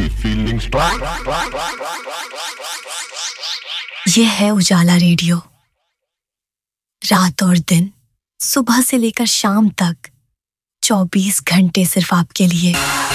ये है उजाला रेडियो, रात और दिन, सुबह से लेकर शाम तक 24 घंटे सिर्फ आपके लिए।